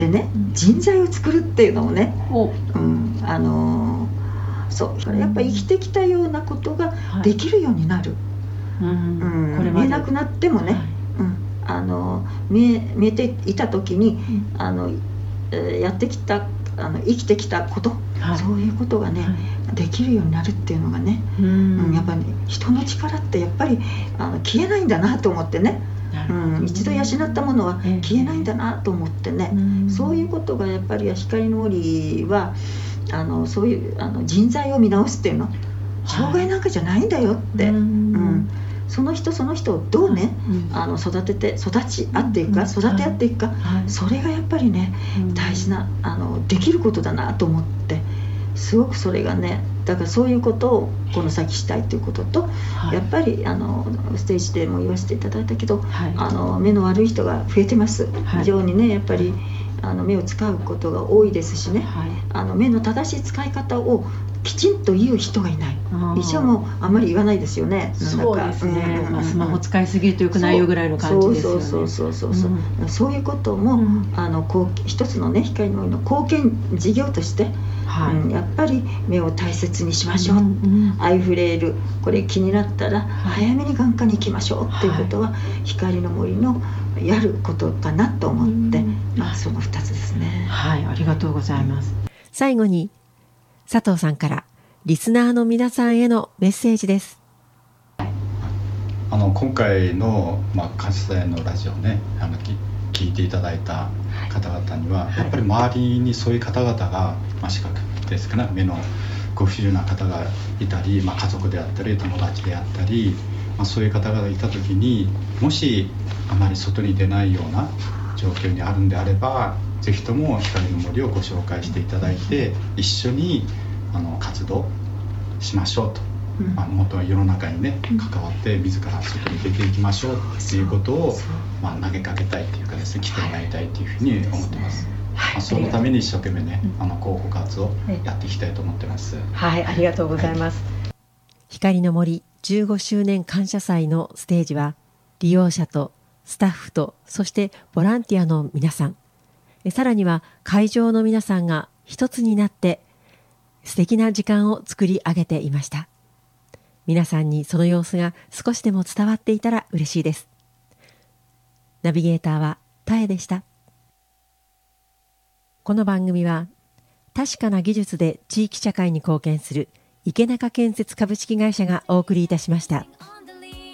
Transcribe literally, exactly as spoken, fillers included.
でね、人材を作るっていうのもね、うん、あのそうやっぱり生きてきたようなことができるようになる、はいうんうん、これ見えなくなってもね、はいうん、あの見え、見えていた時に、うん、あのやってきたあの生きてきたこと、はい、そういうことがね、はい、できるようになるっていうのがね、うんうん、やっぱり、ね、人の力ってやっぱりあの消えないんだなと思ってね、うん、一度養ったものは消えないんだなと思ってね、えー、そういうことがやっぱり光の森はあのそういうあの人材を見直すっていうの、障害なんかじゃないんだよって、はいうん、その人その人をどうね、うん、あの育てて育ち合っていくか、うん、育て合っていくか、はい、それがやっぱりね、うん、大事なあのできることだなと思って、すごくそれがね、だからそういうことをこの先したいということと、はい、やっぱりあのステージでも言わせていただいたけど、はい、あの目の悪い人が増えてます、はい、非常にねやっぱりあの目を使うことが多いですしね、はい、あの目の正しい使い方をきちんと言う人がいない。医者もあんまり言わないですよね。 そうですね、うんうんまあ、スマホ使いすぎるとよくないよぐらいの感じですよね。 そうそうそうそうそう、うん、そういうことも、うん、あのこう一つのね光の森の貢献事業として、はいうん、やっぱり目を大切にしましょう、うんうん、アイフレイルこれ気になったら早めに眼科に行きましょう、はい、っていうことは光の森のやることかなと思って、うんまあ、そのふたつですね。 はい、ありがとうございます。 最後に佐藤さんからリスナーの皆さんへのメッセージです。 あの今回の、まあ、感謝祭のラジオねあの聞いていただいた方々には、はい、やっぱり周りにそういう方々が、まあ、視覚ですかね目のご不自由な方がいたり、まあ、家族であったり友達であったり、まあ、そういう方がいた時にもしあまり外に出ないような状況にあるんであればぜひとも光の森をご紹介していただいて一緒にあの活動しましょうと、うんまあ、もっと世の中にね関わって自ら外に出ていきましょうっていうことを、まあ、投げかけたいというかですね来てもらいたいというふうに思ってます、はいまあ、そのために一生懸命ねあの広報活動をやっていきたいと思ってます。 はい、ありがとうございます、はい、 光の森じゅうごしゅうねん感謝祭のステージは利用者とスタッフとそしてボランティアの皆さんさらには会場の皆さんが一つになって素敵な時間を作り上げていました。皆さんにその様子が少しでも伝わっていたら嬉しいです。ナビゲーターはタエでした。この番組は確かな技術で地域社会に貢献する池中建設株式会社がお送りいたしました。